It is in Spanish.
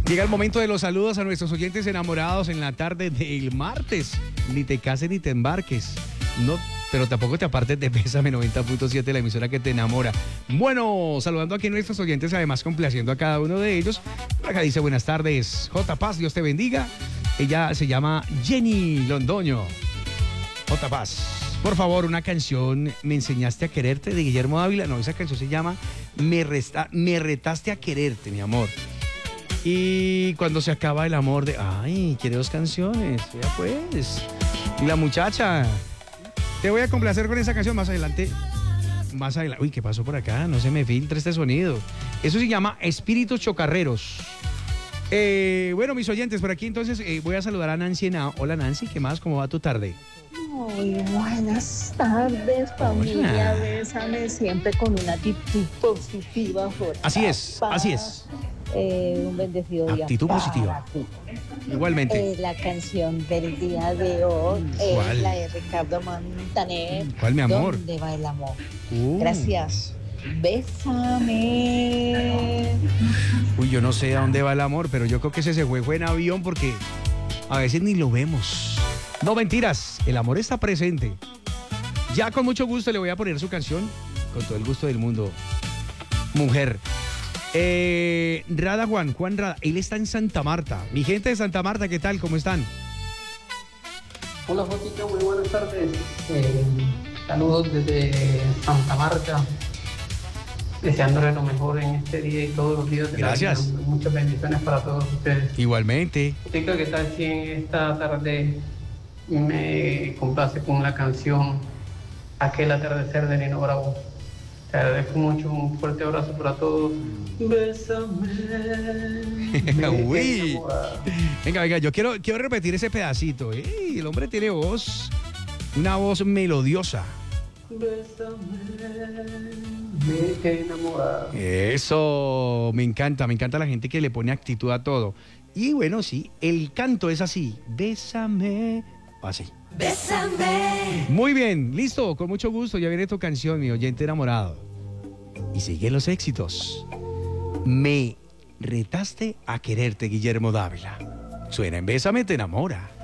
Llega el momento de los saludos a nuestros oyentes enamorados en la tarde del martes. Ni te cases ni te embarques. No, pero tampoco te apartes de Bésame 90.7, la emisora que te enamora. Bueno, saludando aquí a nuestros oyentes, además complaciendo a cada uno de ellos. Por acá dice buenas tardes, J. Paz, Dios te bendiga. Ella se llama Jenny Londoño. J. Paz, por favor, una canción, Me enseñaste a quererte, de Guillermo Dávila. No, esa canción se llama Me retaste a quererte, mi amor. Y cuando se acaba el amor de... Ay, quiere dos canciones. Ya pues. Y la muchacha. Te voy a complacer con esa canción más adelante. Más adelante. Uy, ¿qué pasó por acá? No se me filtra este sonido. Eso se llama Espíritus Chocarreros. Bueno, mis oyentes, por aquí entonces voy a saludar a Nancy Henao. Hola Nancy, ¿qué más? ¿Cómo va tu tarde? Muy buenas tardes, familia. Hola. Bésame siempre con una actitud positiva. Así es, así es. Un bendecido día. Actitud positiva. ti. Igualmente. La canción del día de hoy ¿Cuál? es la de Ricardo Montaner. ¿Cuál, mi amor? ¿Dónde va el amor? Uh. Gracias. Bésame. Uy, yo no sé a dónde va el amor, pero yo creo que ese se fue en avión porque a veces ni lo vemos. No, mentiras, el amor está presente. Ya con mucho gusto le voy a poner su canción, con todo el gusto del mundo. Mujer. Rada Juan Rada, él está en Santa Marta. Mi gente de Santa Marta, ¿qué tal? ¿Cómo están? Hola Jotica, muy buenas tardes. Saludos desde Santa Marta. Deseándole lo mejor en este día y todos los días de Gracias. la vida. Muchas bendiciones para todos ustedes. Igualmente. Jotica, ¿qué tal si en esta tarde me complace con la canción Aquel atardecer de Nino Bravo? Te agradezco mucho, un fuerte abrazo para todos. Bésame. Uy. enamorada. Venga, yo quiero repetir ese pedacito. El hombre tiene voz, una voz melodiosa. Bésame, me enamorada. Eso, me encanta la gente que le pone actitud a todo. Y bueno, sí, el canto es así, bésame, así. Bésame. Muy bien, listo, con mucho gusto, ya viene tu canción, mi oyente enamorado. Y siguen los éxitos. Me retaste a quererte, Guillermo Dávila. Suena en Bésame, te enamora.